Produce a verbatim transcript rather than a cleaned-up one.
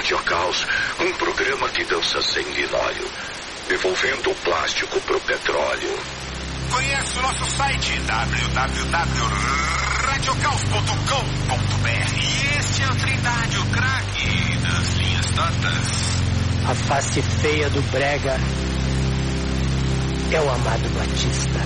Radio Caos, um programa que dança sanguinário, devolvendo o plástico pro petróleo. Conheça o nosso site w w w ponto radio caos ponto com ponto b r. E este é o Trindade, o craque das linhas tortas. A face feia do brega é o Amado Batista.